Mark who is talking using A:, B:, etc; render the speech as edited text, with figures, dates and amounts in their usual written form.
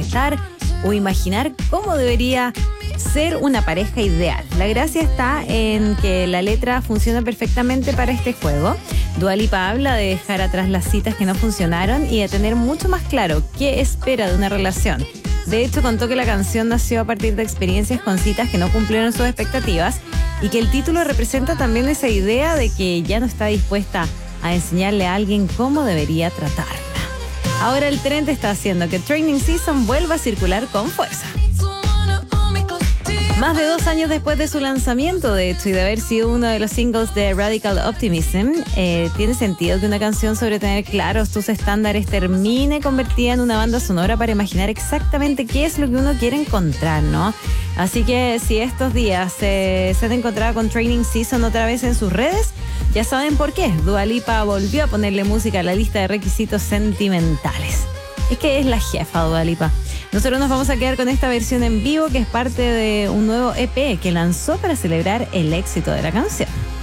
A: interpretar o imaginar cómo debería ser una pareja ideal. La gracia está en que la letra funciona perfectamente para este juego. Dua Lipa habla de dejar atrás las citas que no funcionaron y de tener mucho más claro qué espera de una relación. De hecho, contó que la canción nació a partir de experiencias con citas que no cumplieron sus expectativas y que el título representa también esa idea de que ya no está dispuesta a enseñarle a alguien cómo debería tratarla. Ahora el trend está haciendo que Training Season vuelva a circular con fuerza. Más de 2 años después de su lanzamiento, de hecho, y de haber sido uno de los singles de Radical Optimism, tiene sentido que una canción sobre tener claros tus estándares termine convertida en una banda sonora para imaginar exactamente qué es lo que uno quiere encontrar, ¿no? Así que si estos días se han encontrado con Training Season otra vez en sus redes, ya saben por qué. Dua Lipa volvió a ponerle música a la lista de requisitos sentimentales. Es que es la jefa Dua Lipa. Nosotros nos vamos a quedar con esta versión en vivo que es parte de un nuevo EP que lanzó para celebrar el éxito de la canción.